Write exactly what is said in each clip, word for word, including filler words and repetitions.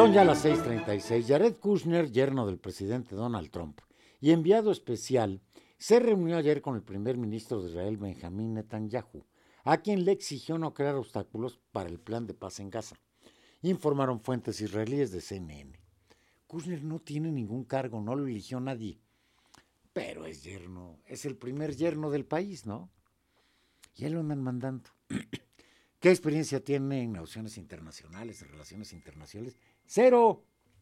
Son ya las seis treinta y seis. Jared Kushner, yerno del presidente Donald Trump y enviado especial, se reunió ayer con el primer ministro de Israel, Benjamín Netanyahu, a quien le exigió no crear obstáculos para el plan de paz en Gaza, informaron fuentes israelíes de C N N. Kushner no tiene ningún cargo, no lo eligió nadie, pero es yerno, es el primer yerno del país, ¿no? Y él lo andan mandando. ¿Qué experiencia tiene en negociaciones internacionales, en relaciones internacionales? ¡Cero!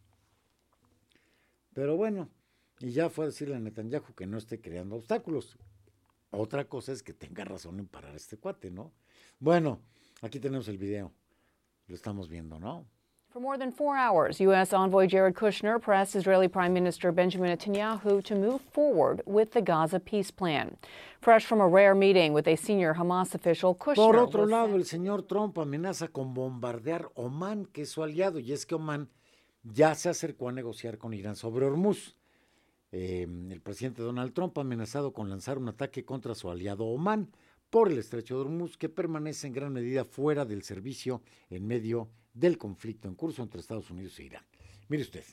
Pero bueno, y ya fue a decirle a Netanyahu que no esté creando obstáculos. Otra cosa es que tenga razón en parar a este cuate, ¿no? Bueno, aquí tenemos el video. Lo estamos viendo, ¿no? For more than four hours, U S envoy Jared Kushner pressed Israeli Prime Minister Benjamin Netanyahu to move forward with the Gaza peace plan. Fresh from a rare meeting with a senior Hamas official, Kushner... Por otro lado, el señor Trump amenaza con bombardear Omán, que es su aliado, y es que Omán ya se acercó a negociar con Irán sobre Hormuz. Eh, el presidente Donald Trump ha amenazado con lanzar un ataque contra su aliado Omán por el estrecho de Hormuz, que permanece en gran medida fuera del servicio en medio del conflicto en curso entre Estados Unidos e Irán. Mire usted.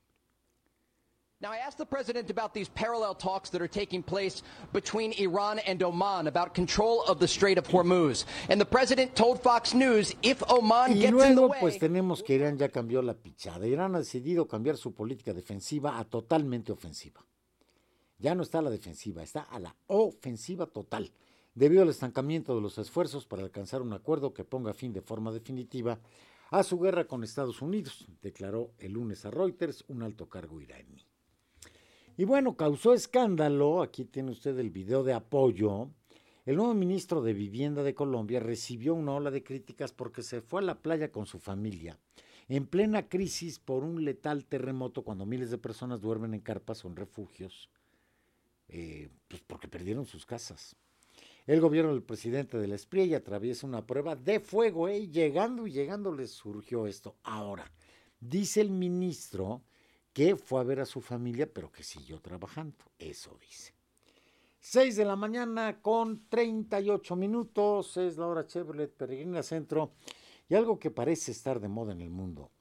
Now, I asked the president about these parallel talks that are taking place between Iran and Oman about control of the Strait of Hormuz. And the president told Fox News, if Oman y gets luego, in the way... pues tenemos que Irán ya cambió la pichada. Irán ha decidido cambiar su política defensiva a totalmente ofensiva. Ya no está a la defensiva, está a la ofensiva total, debido al estancamiento de los esfuerzos para alcanzar un acuerdo que ponga fin de forma definitiva a su guerra con Estados Unidos, declaró el lunes a Reuters un alto cargo iraní. Y bueno, causó escándalo, aquí tiene usted el video de apoyo. El nuevo ministro de Vivienda de Colombia recibió una ola de críticas porque se fue a la playa con su familia en plena crisis por un letal terremoto, cuando miles de personas duermen en carpas o en refugios, eh, pues porque perdieron sus casas. El gobierno del presidente de la Espriella atraviesa una prueba de fuego, ¿eh? Llegando y llegando les surgió esto. Ahora, dice el ministro que fue a ver a su familia, pero que siguió trabajando. Eso dice. seis de la mañana con treinta y ocho minutos, es la hora Chevrolet Peregrina Centro. Y algo que parece estar de moda en el mundo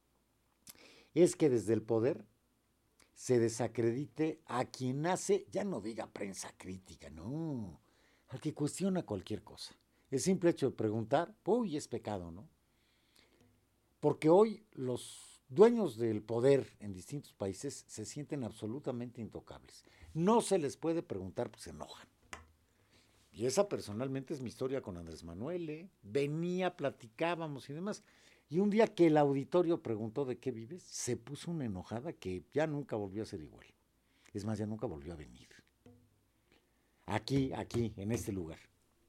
es que desde el poder se desacredite a quien hace, ya no diga prensa crítica, no, al que cuestiona cualquier cosa. El simple hecho de preguntar, uy, es pecado, ¿no? Porque hoy los dueños del poder en distintos países se sienten absolutamente intocables. No se les puede preguntar, pues se enojan. Y esa personalmente es mi historia con Andrés Manuel, ¿eh? Venía, platicábamos y demás. Y un día que el auditorio preguntó de qué vives, se puso una enojada que ya nunca volvió a ser igual. Es más, ya nunca volvió a venir. Aquí, aquí, en este lugar.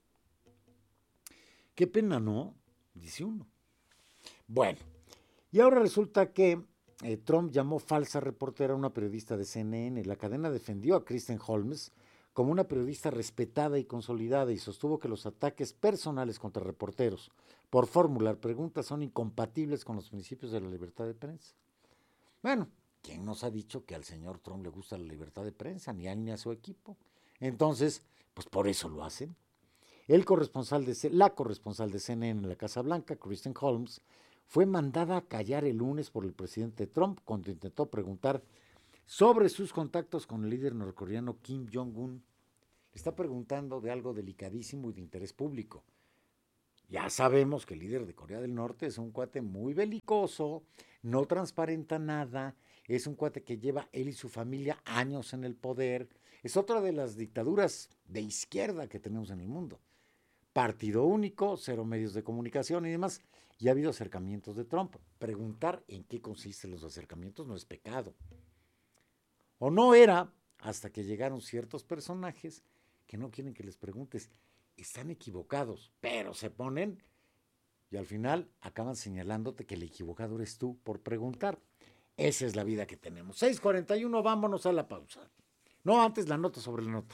Qué pena, ¿no? Dice uno. Bueno, y ahora resulta que eh, Trump llamó falsa reportera a una periodista de C N N. La cadena defendió a Kristen Holmes como una periodista respetada y consolidada y sostuvo que los ataques personales contra reporteros por formular preguntas son incompatibles con los principios de la libertad de prensa. Bueno, ¿quién nos ha dicho que al señor Trump le gusta la libertad de prensa? Ni a él ni a su equipo. Entonces, pues por eso lo hacen. El corresponsal de C- la corresponsal de C N N en la Casa Blanca, Kristen Holmes, fue mandada a callar el lunes por el presidente Trump cuando intentó preguntar sobre sus contactos con el líder norcoreano Kim Jong-un. Le está preguntando de algo delicadísimo y de interés público. Ya sabemos que el líder de Corea del Norte es un cuate muy belicoso, no transparenta nada, es un cuate que lleva él y su familia años en el poder. Es otra de las dictaduras de izquierda que tenemos en el mundo. Partido único, cero medios de comunicación y demás. Y ha habido acercamientos de Trump. Preguntar en qué consisten los acercamientos no es pecado. O no era, hasta que llegaron ciertos personajes que no quieren que les preguntes. Están equivocados, pero se ponen y al final acaban señalándote que el equivocado eres tú por preguntar. Esa es la vida que tenemos. seis cuarenta y uno, vámonos a la pausa. No, antes la nota sobre la nota.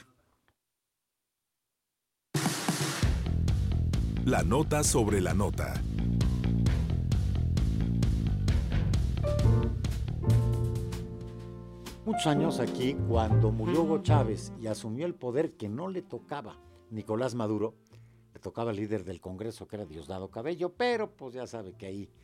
La nota sobre la nota. Muchos años aquí, cuando murió Hugo Chávez y asumió el poder que no le tocaba Nicolás Maduro, le tocaba al líder del Congreso, que era Diosdado Cabello, pero pues ya sabe que ahí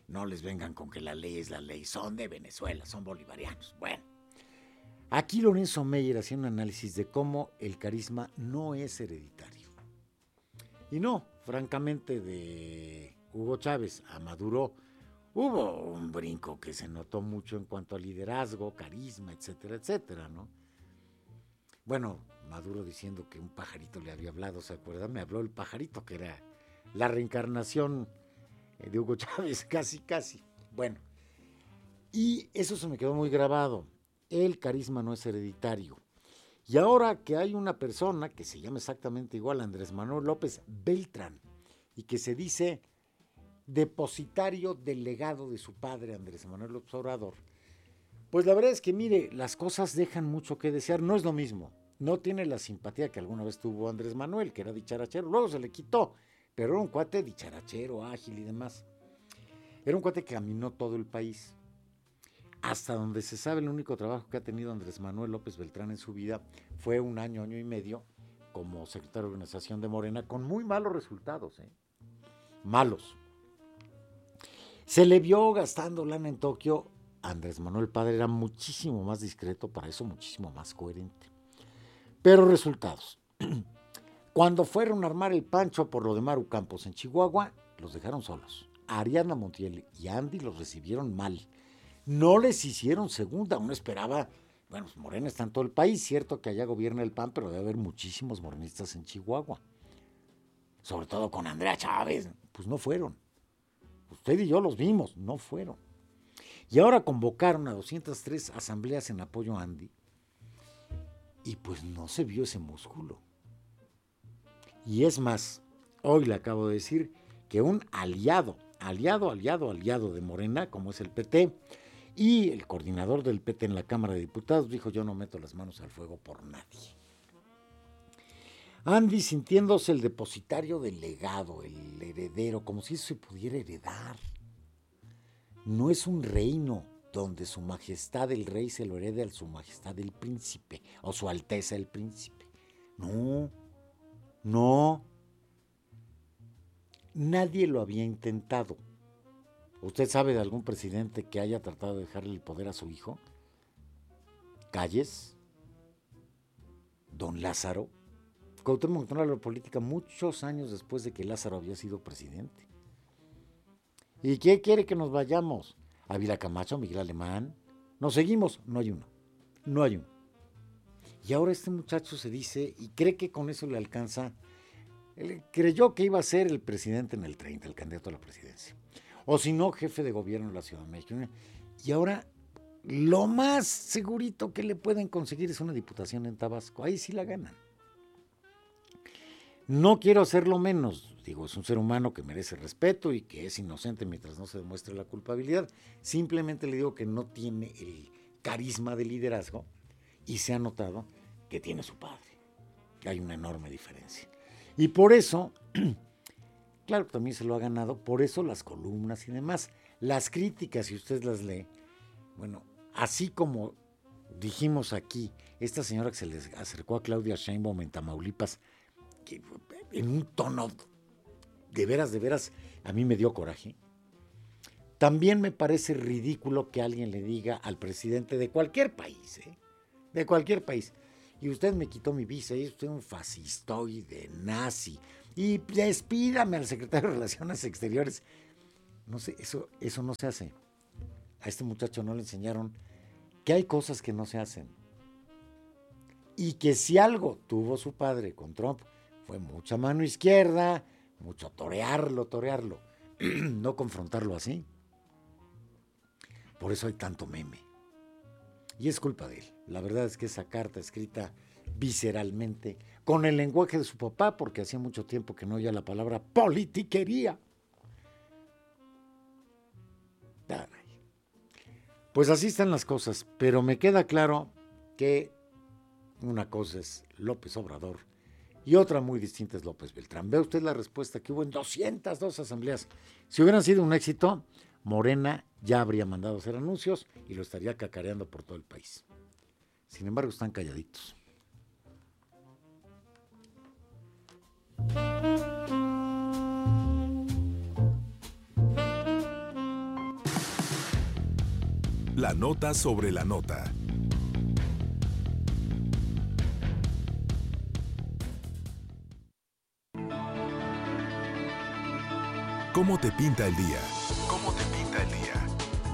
No les vengan con que la ley es la ley, son de Venezuela, son bolivarianos. Bueno, aquí Lorenzo Meyer hacía un análisis de cómo el carisma no es hereditario. Y no, francamente, de Hugo Chávez a Maduro hubo un brinco que se notó mucho en cuanto a liderazgo, carisma, etcétera, etcétera, ¿no? Bueno, Maduro diciendo que un pajarito le había hablado, ¿se acuerdan? Me habló el pajarito, que era la reencarnación de Hugo Chávez, casi, casi. Bueno, y eso se me quedó muy grabado. El carisma no es hereditario. Y ahora que hay una persona que se llama exactamente igual a Andrés Manuel López Beltrán y que se dice depositario del legado de su padre Andrés Manuel López Obrador, pues la verdad es que, mire, las cosas dejan mucho que desear. No es lo mismo. No tiene la simpatía que alguna vez tuvo Andrés Manuel, que era dicharachero. Luego se le quitó, pero era un cuate dicharachero, ágil y demás. Era un cuate que caminó todo el país. Hasta donde se sabe, el único trabajo que ha tenido Andrés Manuel López Beltrán en su vida fue un año, año y medio como secretario de organización de Morena, con muy malos resultados, ¿eh? Malos. Se le vio gastando lana en Tokio. Andrés Manuel padre era muchísimo más discreto, para eso muchísimo más coherente. Pero resultados. Cuando fueron a armar el pancho por lo de Maru Campos en Chihuahua, los dejaron solos. A Ariadna Montiel y a Andy los recibieron mal. No les hicieron segunda. Uno esperaba, bueno, pues Morena está en todo el país, cierto que allá gobierna el P A N, pero debe haber muchísimos morenistas en Chihuahua. Sobre todo con Andrea Chávez. Pues no fueron. Usted y yo los vimos, no fueron. Y ahora convocaron a doscientas tres asambleas en apoyo a Andy. Y pues no se vio ese músculo. Y es más, hoy le acabo de decir que un aliado, aliado, aliado, aliado de Morena, como es el P T, y el coordinador del P T en la Cámara de Diputados, dijo: yo no meto las manos al fuego por nadie. Andy sintiéndose el depositario del legado, el heredero, como si eso se pudiera heredar. No es un reino donde su majestad el rey se lo herede a su majestad el príncipe, o su alteza el príncipe. No, no. Nadie lo había intentado. ¿Usted sabe de algún presidente que haya tratado de dejarle el poder a su hijo? ¿Calles? ¿Don Lázaro? Cuauhtémoc entró a la política muchos años después de que Lázaro había sido presidente. ¿Y qué quiere que nos vayamos? ¿Ávila Camacho, Miguel Alemán? ¿Nos seguimos? No hay uno. No hay uno. Y ahora este muchacho se dice y cree que con eso le alcanza. Él creyó que iba a ser el presidente en el treinta, el candidato a la presidencia. O si no, jefe de gobierno de la Ciudad de México. Y ahora lo más segurito que le pueden conseguir es una diputación en Tabasco. Ahí sí la ganan. No quiero hacerlo menos, digo, es un ser humano que merece respeto y que es inocente mientras no se demuestre la culpabilidad. Simplemente le digo que no tiene el carisma de liderazgo y se ha notado que tiene su padre. Hay una enorme diferencia. Y por eso, claro, también se lo ha ganado, por eso las columnas y demás. Las críticas, si usted las lee, bueno, así como dijimos aquí, esta señora que se les acercó a Claudia Sheinbaum en Tamaulipas, que en un tono de veras, de veras, a mí me dio coraje. También me parece ridículo que alguien le diga al presidente de cualquier país, ¿eh? de cualquier país, y usted me quitó mi visa, y usted es un fascistoide, nazi, y despídame al secretario de Relaciones Exteriores. No sé, eso, eso no se hace. A este muchacho no le enseñaron que hay cosas que no se hacen. Y que si algo tuvo su padre con Trump, fue mucha mano izquierda, mucho torearlo, torearlo, no confrontarlo así. Por eso hay tanto meme. Y es culpa de él. La verdad es que esa carta escrita visceralmente, con el lenguaje de su papá, porque hacía mucho tiempo que no oía la palabra politiquería. Pues así están las cosas, pero me queda claro que una cosa es López Obrador y otra muy distinta es López Beltrán. Ve usted la respuesta que hubo en doscientas dos asambleas. Si hubieran sido un éxito, Morena ya habría mandado hacer anuncios y lo estaría cacareando por todo el país. Sin embargo, están calladitos. La nota sobre la nota. ¿Cómo te pinta el día? ¿Cómo te pinta el día?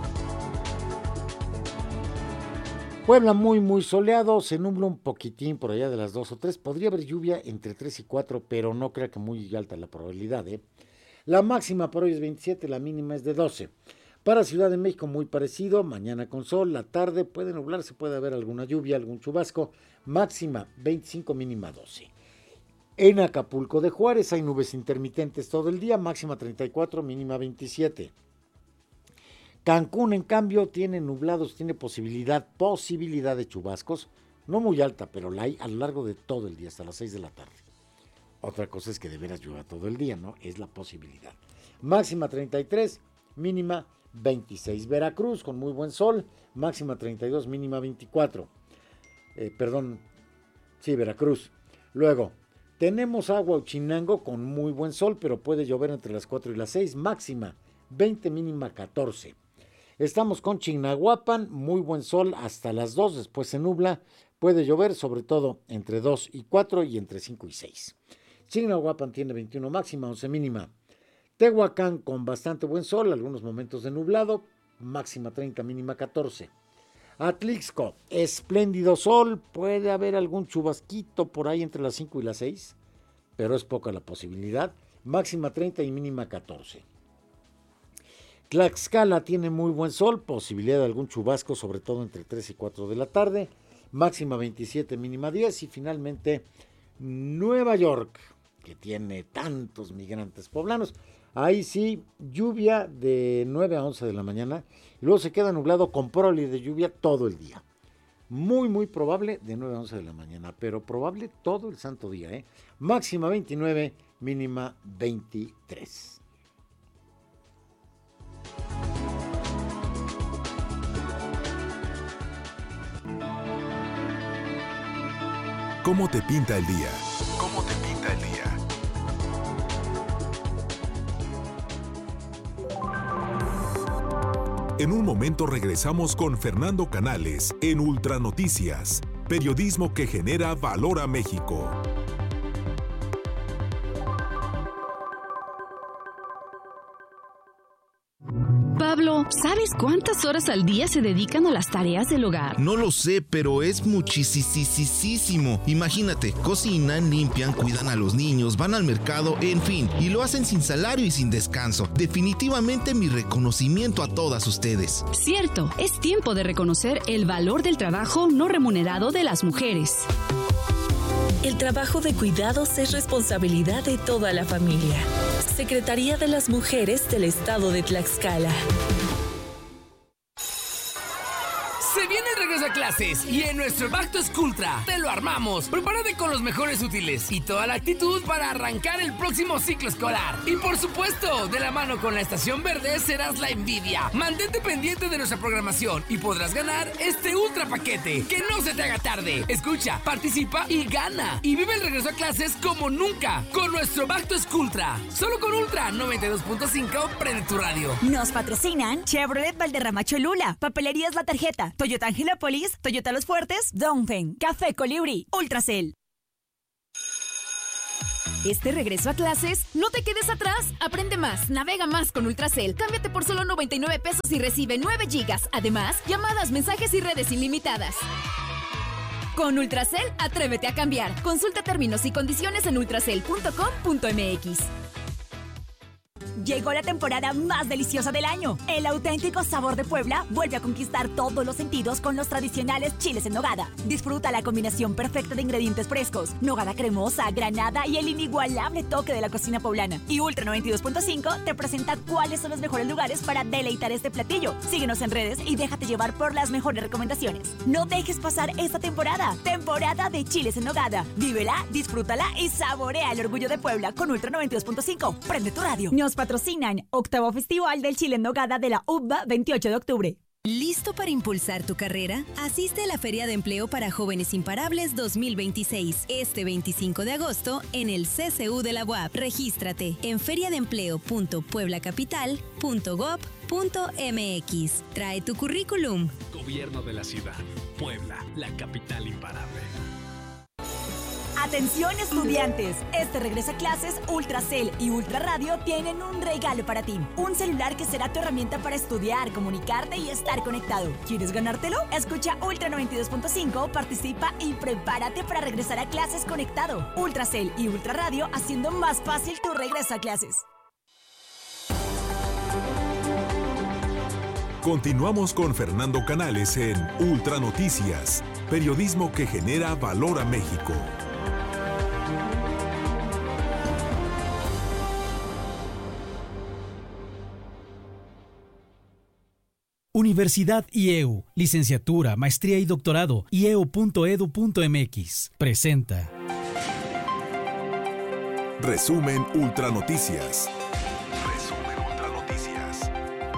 Puebla muy muy soleado, se nubla un poquitín por allá de las dos o tres, podría haber lluvia entre tres y cuatro, pero no creo que muy alta la probabilidad, ¿eh? La máxima por hoy es veintisiete, la mínima es de doce. Para Ciudad de México muy parecido, mañana con sol, la tarde puede nublarse, puede haber alguna lluvia, algún chubasco, máxima veinticinco, mínima doce. En Acapulco de Juárez hay nubes intermitentes todo el día, máxima treinta y cuatro, mínima veintisiete. Cancún, en cambio, tiene nublados, tiene posibilidad, posibilidad de chubascos, no muy alta, pero la hay a lo largo de todo el día, hasta las seis de la tarde. Otra cosa es que de veras llueva todo el día, ¿no? Es la posibilidad. Máxima treinta y tres, mínima veintiséis. Veracruz, con muy buen sol, máxima treinta y dos, mínima veinticuatro. Eh, perdón, sí, Veracruz. Luego, tenemos Aguachinango con muy buen sol, pero puede llover entre las cuatro y las seis, máxima veinte, mínima catorce. Estamos con Chignahuapan, muy buen sol hasta las dos, después se nubla, puede llover sobre todo entre dos y cuatro y entre cinco y seis. Chignahuapan tiene veintiuno máxima, once mínima. Tehuacán con bastante buen sol, algunos momentos de nublado, máxima treinta, mínima catorce. Atlixco, espléndido sol, puede haber algún chubasquito por ahí entre las cinco y las seis, pero es poca la posibilidad, máxima treinta y mínima catorce. Tlaxcala tiene muy buen sol, posibilidad de algún chubasco, sobre todo entre tres y cuatro de la tarde, máxima veintisiete, mínima diez, y finalmente Nueva York, que tiene tantos migrantes poblanos. Ahí sí, lluvia de nueve a once de la mañana, y luego se queda nublado con probabilidad de lluvia todo el día. Muy, muy probable de nueve a once de la mañana, pero probable todo el santo día, ¿eh? Máxima veintinueve, mínima veintitrés. ¿Cómo te pinta el día? ¿Cómo te pinta el día? En un momento regresamos con Fernando Canales en Ultra Noticias, periodismo que genera valor a México. Pablo, ¿sabes cuántas horas al día se dedican a las tareas del hogar? No lo sé, pero es muchísimo. Imagínate, cocinan, limpian, cuidan a los niños, van al mercado, en fin, y lo hacen sin salario y sin descanso. Definitivamente mi reconocimiento a todas ustedes. Cierto, es tiempo de reconocer el valor del trabajo no remunerado de las mujeres. El trabajo de cuidados es responsabilidad de toda la familia. Secretaría de las Mujeres del Estado de Tlaxcala. Se viene el regreso a clases y en nuestro Back to School Ultra te lo armamos. Prepárate con los mejores útiles y toda la actitud para arrancar el próximo ciclo escolar. Y por supuesto, de la mano con la Estación Verde serás la envidia. Mantente pendiente de nuestra programación y podrás ganar este ultra paquete. Que no se te haga tarde. Escucha, participa y gana. Y vive el regreso a clases como nunca con nuestro Back to School Ultra. Solo con Ultra noventa y dos punto cinco, prende tu radio. Nos patrocinan Chevrolet Valderrama Cholula, Papelerías La Tarjeta, Toyota Angelópolis, Toyota Los Fuertes, Dongfeng, Café Colibrí, Ultracel. Este regreso a clases, no te quedes atrás. Aprende más, navega más con Ultracel. Cámbiate por solo noventa y nueve pesos y recibe nueve gigas. Además, llamadas, mensajes y redes ilimitadas. Con Ultracel, atrévete a cambiar. Consulta términos y condiciones en ultracel punto com punto m x. Llegó la temporada más deliciosa del año. El auténtico sabor de Puebla vuelve a conquistar todos los sentidos con los tradicionales chiles en nogada. Disfruta la combinación perfecta de ingredientes frescos, nogada cremosa, granada y el inigualable toque de la cocina poblana. Y Ultra noventa y dos punto cinco te presenta cuáles son los mejores lugares para deleitar este platillo. Síguenos en redes y déjate llevar por las mejores recomendaciones. No dejes pasar esta temporada. Temporada de chiles en nogada. Vívela, disfrútala y saborea el orgullo de Puebla con Ultra noventa y dos punto cinco. Prende tu radio. Nos patrocinan Octavo Festival del Chile en Nogada de la U B A veintiocho de octubre. ¿Listo para impulsar tu carrera? Asiste a la Feria de Empleo para Jóvenes Imparables dos mil veintiséis, este veinticinco de agosto en el C C U de la U A P. Regístrate en feriadeempleo punto puebla capital punto gob punto m x. Trae tu currículum. Gobierno de la Ciudad. Puebla, la capital imparable. Atención estudiantes, este regreso a clases, Ultracel y Ultraradio tienen un regalo para ti. Un celular que será tu herramienta para estudiar, comunicarte y estar conectado. ¿Quieres ganártelo? Escucha Ultra noventa y dos punto cinco, participa y prepárate para regresar a clases conectado. Ultracel y Ultraradio haciendo más fácil tu regreso a clases. Continuamos con Fernando Canales en Ultra Noticias, periodismo que genera valor a México. Universidad I E U, licenciatura, maestría y doctorado, i e u punto e d u punto m x, presenta. Resumen Ultra Noticias. Resumen Ultra Noticias.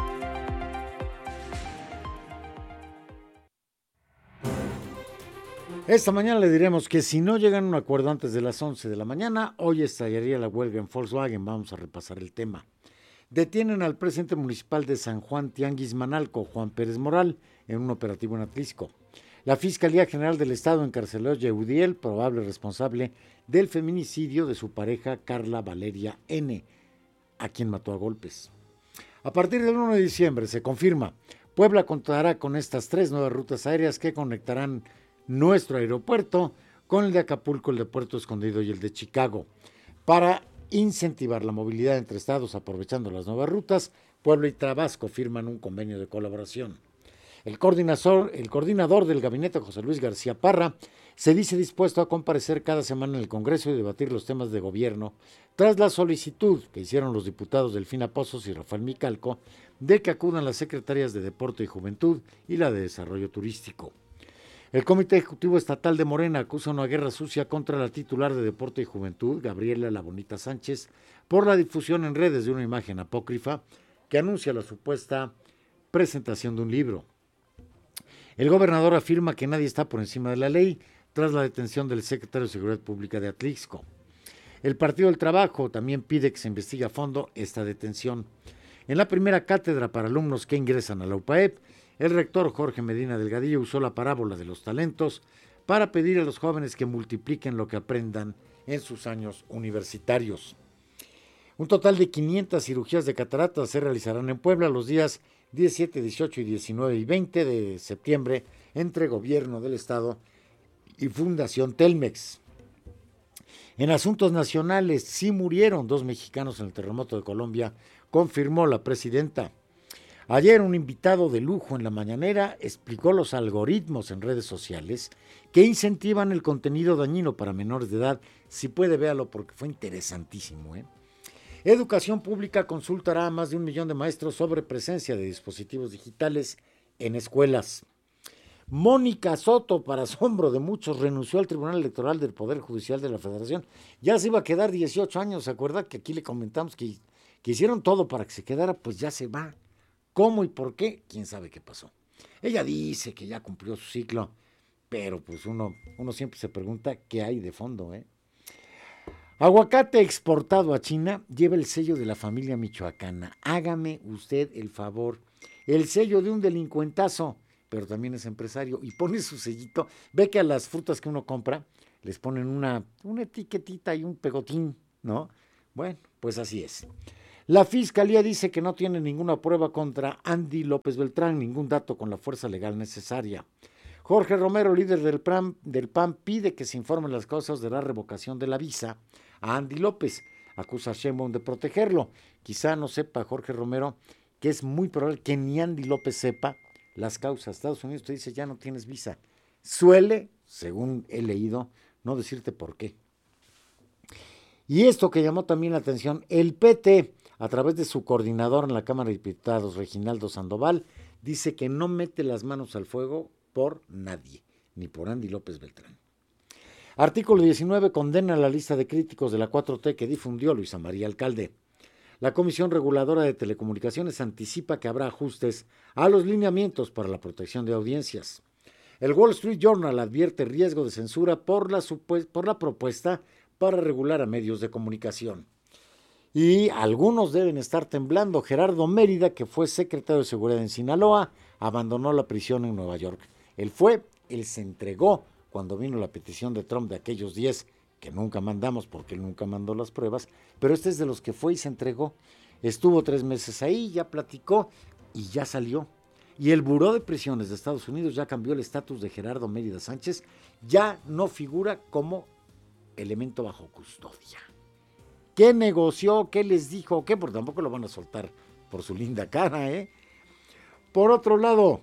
Esta mañana le diremos que si no llegan a un acuerdo antes de las once de la mañana, hoy estallaría la huelga en Volkswagen. Vamos a repasar el tema. Detienen al presidente municipal de San Juan Tianguis Manalco, Juan Pérez Moral, en un operativo en Atlisco. La Fiscalía General del Estado encarceló a Yehudiel, probable responsable del feminicidio de su pareja Carla Valeria N., a quien mató a golpes. A partir del uno de diciembre se confirma, Puebla contará con estas tres nuevas rutas aéreas que conectarán nuestro aeropuerto con el de Acapulco, el de Puerto Escondido y el de Chicago. Para incentivar la movilidad entre estados aprovechando las nuevas rutas, Puebla y Tabasco firman un convenio de colaboración. El coordinador, el coordinador del gabinete, José Luis García Parra, se dice dispuesto a comparecer cada semana en el Congreso y debatir los temas de gobierno, tras la solicitud que hicieron los diputados Delfina Pozos y Rafael Micalco de que acudan las secretarias de Deporte y Juventud y la de Desarrollo Turístico. El Comité Ejecutivo Estatal de Morena acusa una guerra sucia contra la titular de Deporte y Juventud, Gabriela La Bonita Sánchez, por la difusión en redes de una imagen apócrifa que anuncia la supuesta presentación de un libro. El gobernador afirma que nadie está por encima de la ley tras la detención del secretario de Seguridad Pública de Atlixco. El Partido del Trabajo también pide que se investigue a fondo esta detención. En la primera cátedra para alumnos que ingresan a la U P A E P, el rector Jorge Medina Delgadillo usó la parábola de los talentos para pedir a los jóvenes que multipliquen lo que aprendan en sus años universitarios. Un total de quinientas cirugías de cataratas se realizarán en Puebla los días diecisiete, dieciocho, diecinueve y veinte de septiembre entre Gobierno del Estado y Fundación Telmex. En asuntos nacionales, sí murieron dos mexicanos en el terremoto de Colombia, confirmó la presidenta. Ayer un invitado de lujo en la mañanera explicó los algoritmos en redes sociales que incentivan el contenido dañino para menores de edad. Si puede, véalo porque fue interesantísimo, ¿eh? Educación Pública consultará a más de un millón de maestros sobre presencia de dispositivos digitales en escuelas. Mónica Soto, para asombro de muchos, renunció al Tribunal Electoral del Poder Judicial de la Federación. Ya se iba a quedar dieciocho años, ¿se acuerda? Que aquí le comentamos que, que hicieron todo para que se quedara, pues ya se va. ¿Cómo y por qué? ¿Quién sabe qué pasó? Ella dice que ya cumplió su ciclo, pero pues uno, uno siempre se pregunta qué hay de fondo, ¿eh? Aguacate exportado a China lleva el sello de la familia michoacana. Hágame usted el favor. El sello de un delincuentazo, pero también es empresario, y pone su sellito. Ve que a las frutas que uno compra les ponen una, una etiquetita y un pegotín, ¿no? Bueno, pues así es. La Fiscalía dice que no tiene ninguna prueba contra Andy López Beltrán, ningún dato con la fuerza legal necesaria. Jorge Romero, líder del P A N, del P A N, pide que se informen las causas de la revocación de la visa a Andy López. Acusa a Sheinbaum de protegerlo. Quizá no sepa Jorge Romero que es muy probable que ni Andy López sepa las causas. Estados Unidos te dice ya no tienes visa. Suele, según he leído, no decirte por qué. Y esto que llamó también la atención, el P T, a través de su coordinador en la Cámara de Diputados, Reginaldo Sandoval, dice que no mete las manos al fuego por nadie, ni por Andy López Beltrán. Artículo diecinueve condena la lista de críticos de la cuatro T que difundió Luisa María Alcalde. La Comisión Reguladora de Telecomunicaciones anticipa que habrá ajustes a los lineamientos para la protección de audiencias. El Wall Street Journal advierte riesgo de censura por la, supue- por la propuesta para regular a medios de comunicación. Y algunos deben estar temblando. Gerardo Mérida, que fue secretario de Seguridad en Sinaloa, abandonó la prisión en Nueva York. Él fue, él se entregó cuando vino la petición de Trump de aquellos diez que nunca mandamos porque él nunca mandó las pruebas, pero este es de los que fue y se entregó. Estuvo tres meses ahí, ya platicó y ya salió. Y el Buró de Prisiones de Estados Unidos ya cambió el estatus de Gerardo Mérida Sánchez, ya no figura como elemento bajo custodia. ¿Qué negoció? ¿Qué les dijo? ¿Qué? Porque tampoco lo van a soltar por su linda cara, ¿eh? Por otro lado,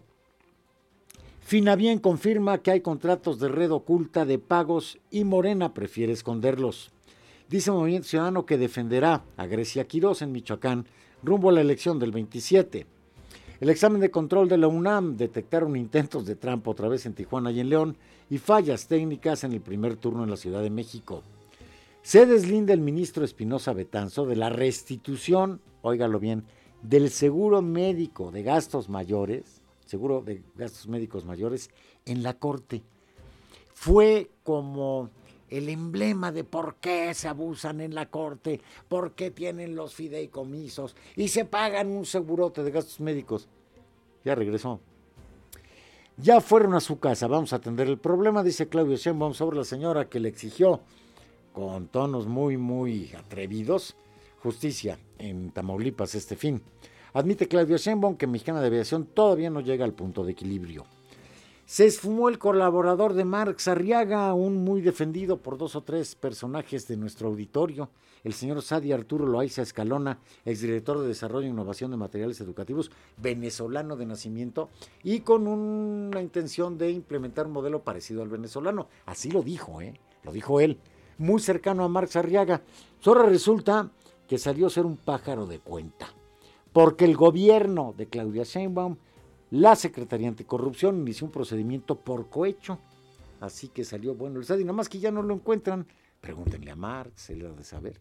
Finabien confirma que hay contratos de red oculta de pagos y Morena prefiere esconderlos. Dice Movimiento Ciudadano que defenderá a Grecia Quirós en Michoacán rumbo a la elección del veintisiete. El examen de control de la UNAM detectaron intentos de trampa otra vez en Tijuana y en León y fallas técnicas en el primer turno en la Ciudad de México. Se deslinda el ministro Espinosa Betanzo de la restitución, óigalo bien, del seguro médico de gastos mayores, seguro de gastos médicos mayores, en la Corte. Fue como el emblema de por qué se abusan en la Corte, por qué tienen los fideicomisos y se pagan un segurote de gastos médicos. Ya regresó. Ya fueron a su casa, vamos a atender el problema, dice Claudio Sheinbaum sobre la señora que le exigió, con tonos muy, muy atrevidos, justicia en Tamaulipas este fin. Admite Claudio Sheinbaum que Mexicana de Aviación todavía no llega al punto de equilibrio. Se esfumó el colaborador de Marx Arriaga, un muy defendido por dos o tres personajes de nuestro auditorio, el señor Sadi Arturo Loaiza Escalona, exdirector de Desarrollo e Innovación de Materiales Educativos, venezolano de nacimiento, y con una intención de implementar un modelo parecido al venezolano. Así lo dijo, ¿eh? Lo dijo él, muy cercano a Marx Arriaga. Ahora resulta que salió a ser un pájaro de cuenta, porque el gobierno de Claudia Sheinbaum, la Secretaría Anticorrupción, inició un procedimiento por cohecho. Así que salió bueno el Sadi, nada más que ya no lo encuentran. Pregúntenle a Marx, él ha de saber.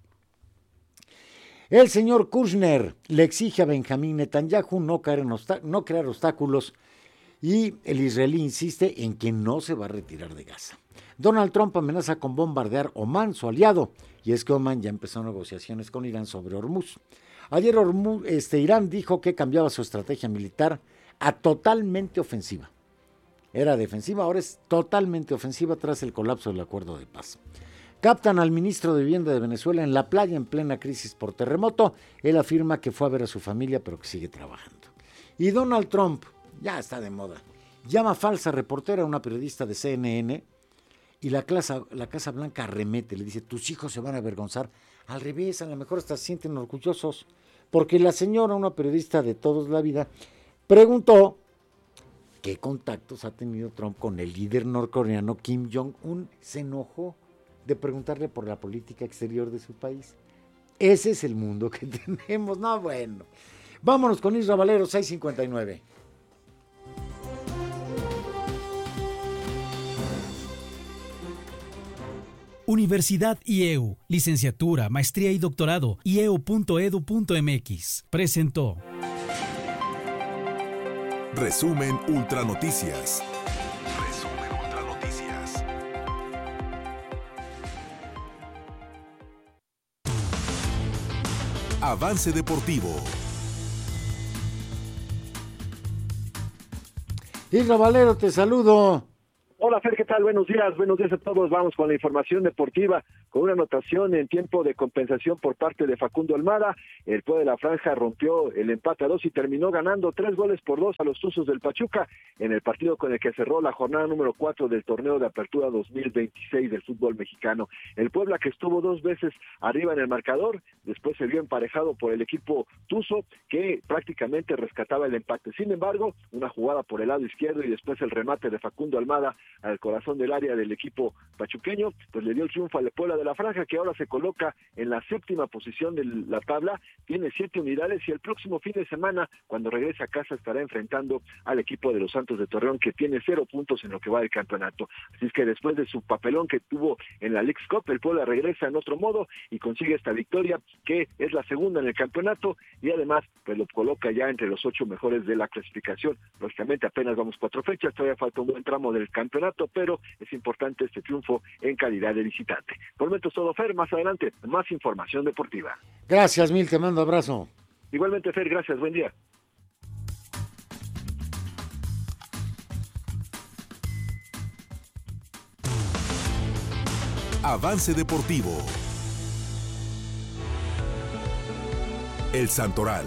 El señor Kushner le exige a Benjamín Netanyahu no, caer en obstáculos, no crear obstáculos y el israelí insiste en que no se va a retirar de Gaza. Donald Trump amenaza con bombardear Omán, su aliado, y es que Omán ya empezó negociaciones con Irán sobre Hormuz. Ayer Hormuz, este, Irán dijo que cambiaba su estrategia militar a totalmente ofensiva. Era defensiva, ahora es totalmente ofensiva tras el colapso del acuerdo de paz. Captan al ministro de Vivienda de Venezuela en la playa en plena crisis por terremoto. Él afirma que fue a ver a su familia, pero que sigue trabajando. Y Donald Trump, ya está de moda, llama falsa reportera a una periodista de C N N y la, clase, la Casa Blanca arremete, le dice, tus hijos se van a avergonzar. Al revés, a lo mejor hasta se sienten orgullosos, porque la señora, una periodista de toda la vida, preguntó qué contactos ha tenido Trump con el líder norcoreano Kim Jong-un. Se enojó de preguntarle por la política exterior de su país. Ese es el mundo que tenemos. No, bueno. Vámonos con Isra Valero, seis cincuenta y nueve. Universidad I E U, licenciatura, maestría y doctorado, i e u punto e d u punto m x. Presentó. Resumen Ultra Noticias. Resumen Ultra Noticias. Avance Deportivo. Isra Valero, te saludo. Hola Fer, ¿qué tal? Buenos días, buenos días a todos. Vamos con la información deportiva, con una anotación en tiempo de compensación por parte de Facundo Almada. El Puebla de la Franja rompió el empate a dos y terminó ganando tres goles por dos a los Tuzos del Pachuca en el partido con el que cerró la jornada número cuatro del torneo de apertura dos mil veintiséis del fútbol mexicano. El Puebla, que estuvo dos veces arriba en el marcador, después se vio emparejado por el equipo Tuzo, que prácticamente rescataba el empate. Sin embargo, una jugada por el lado izquierdo y después el remate de Facundo Almada al corazón del área del equipo pachuqueño, pues le dio el triunfo al Puebla de la Franja, que ahora se coloca en la séptima posición de la tabla, tiene siete unidades y el próximo fin de semana, cuando regrese a casa, estará enfrentando al equipo de los Santos de Torreón, que tiene cero puntos en lo que va del campeonato. Así es que después de su papelón que tuvo en la Leagues Cup, el Puebla regresa en otro modo y consigue esta victoria, que es la segunda en el campeonato, y además pues lo coloca ya entre los ocho mejores de la clasificación. Lógicamente apenas vamos cuatro fechas, todavía falta un buen tramo del campeonato, pero es importante este triunfo en calidad de visitante. Por el momento es todo, Fer, más adelante más información deportiva. Gracias, Mil, te mando abrazo. Igualmente, Fer, gracias, buen día. Avance deportivo. El Santoral.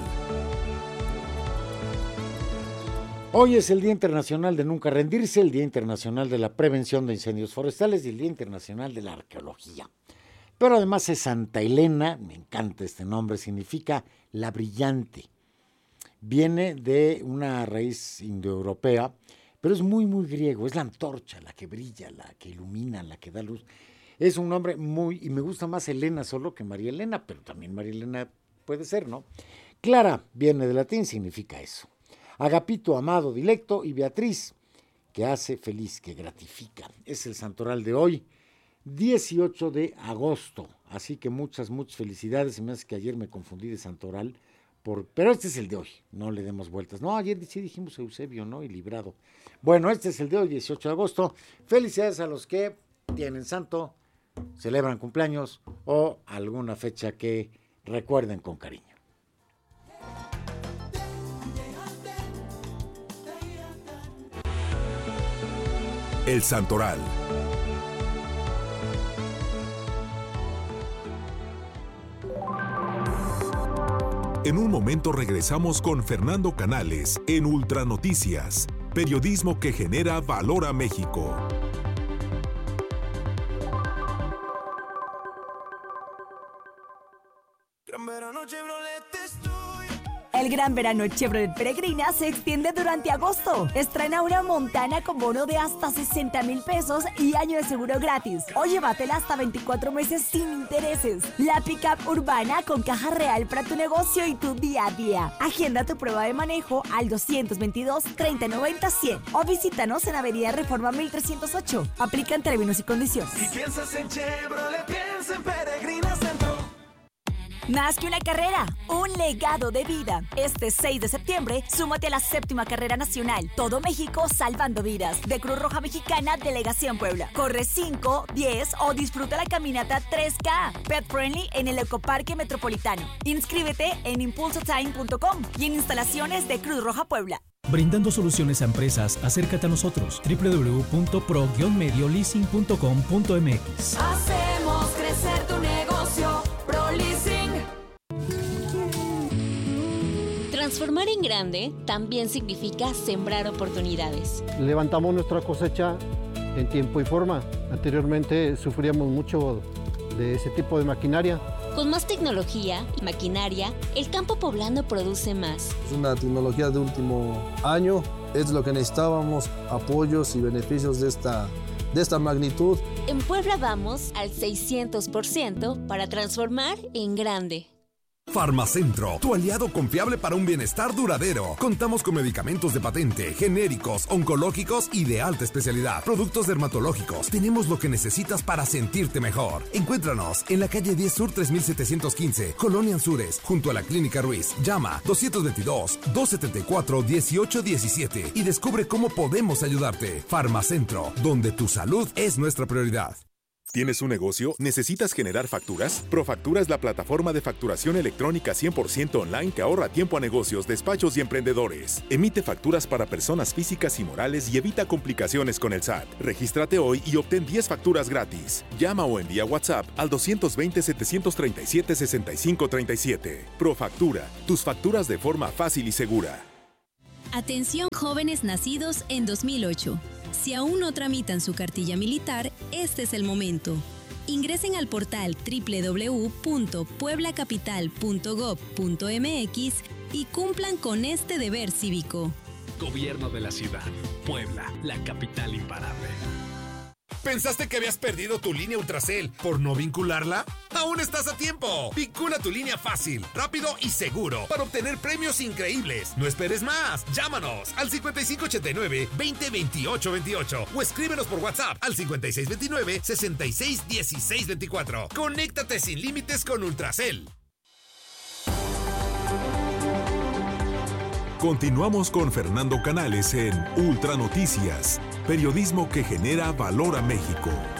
Hoy es el Día Internacional de Nunca Rendirse, el Día Internacional de la Prevención de Incendios Forestales y el Día Internacional de la Arqueología. Pero además es Santa Elena, me encanta este nombre, significa la brillante. Viene de una raíz indoeuropea, pero es muy, muy griego, es la antorcha, la que brilla, la que ilumina, la que da luz. Es un nombre muy, y me gusta más Elena solo que María Elena, pero también María Elena puede ser, ¿no? Clara viene del latín, significa eso. Agapito, amado, dilecto, y Beatriz, que hace feliz, que gratifica. Es el santoral de hoy, dieciocho de agosto. Así que muchas, muchas felicidades. Se me hace que ayer me confundí de santoral, por, pero este es el de hoy, no le demos vueltas. No, ayer sí dijimos Eusebio, ¿no? Y Librado. Bueno, este es el de hoy, dieciocho de agosto. Felicidades a los que tienen santo, celebran cumpleaños o alguna fecha que recuerden con cariño. El Santoral. En un momento regresamos con Fernando Canales en Ultranoticias, periodismo que genera valor a México. El gran verano Chevrolet Peregrina se extiende durante agosto. Estrena una Montana con bono de hasta sesenta mil pesos y año de seguro gratis. O llévatela hasta veinticuatro meses sin intereses. La pickup urbana con caja real para tu negocio y tu día a día. Agenda tu prueba de manejo al doscientos veintidós, treinta noventa, cien. O visítanos en Avenida Reforma mil trescientos ocho. Aplican términos y condiciones. Si piensas en Chevrolet, piensa en Peregrina Centro. Más que una carrera, un legado de vida. Este seis de septiembre, súmate a la séptima carrera nacional, Todo México Salvando Vidas, de Cruz Roja Mexicana, Delegación Puebla. Corre cinco, diez o disfruta la caminata tres K, Pet Friendly en el Ecoparque Metropolitano. Inscríbete en impulso time punto com y en instalaciones de Cruz Roja Puebla. Brindando soluciones a empresas, acércate a nosotros. doble u doble u doble u punto pro guion medio leasing punto com punto m x. Hacemos crecer tu negocio, ProLeasing. Transformar en grande también significa sembrar oportunidades. Levantamos nuestra cosecha en tiempo y forma. Anteriormente sufríamos mucho de ese tipo de maquinaria. Con más tecnología y maquinaria, el campo poblano produce más. Es una tecnología de último año, es lo que necesitábamos, apoyos y beneficios de esta, de esta magnitud. En Puebla vamos al seiscientos por ciento para transformar en grande. Farmacentro, tu aliado confiable para un bienestar duradero. Contamos con medicamentos de patente, genéricos, oncológicos y de alta especialidad. Productos dermatológicos. Tenemos lo que necesitas para sentirte mejor. Encuéntranos en la calle diez Sur tres mil setecientos quince, Colonia Anzures, junto a la Clínica Ruiz. Llama dos dos dos, dos siete cuatro, uno ocho uno siete y descubre cómo podemos ayudarte. Farmacentro, donde tu salud es nuestra prioridad. ¿Tienes un negocio? ¿Necesitas generar facturas? Profactura es la plataforma de facturación electrónica cien por ciento online que ahorra tiempo a negocios, despachos y emprendedores. Emite facturas para personas físicas y morales y evita complicaciones con el S A T. Regístrate hoy y obtén diez facturas gratis. Llama o envía WhatsApp al dos dos cero, siete tres siete, seis cinco tres siete. Profactura, tus facturas de forma fácil y segura. Atención jóvenes nacidos en dos mil ocho. Si aún no tramitan su cartilla militar, este es el momento. Ingresen al portal doble u doble u doble u punto puebla capital punto gob punto m x y cumplan con este deber cívico. Gobierno de la Ciudad. Puebla, la capital imparable. ¿Pensaste que habías perdido tu línea Ultracel por no vincularla? ¡Aún estás a tiempo! Vincula tu línea fácil, rápido y seguro para obtener premios increíbles. No esperes más. Llámanos al cincuenta y cinco ochenta y nueve, veinte veintiocho veintiocho o escríbenos por WhatsApp al cincuenta y seis veintinueve, sesenta y seis dieciséis veinticuatro. Conéctate sin límites con Ultracel. Continuamos con Fernando Canales en Ultra Noticias, periodismo que genera valor a México.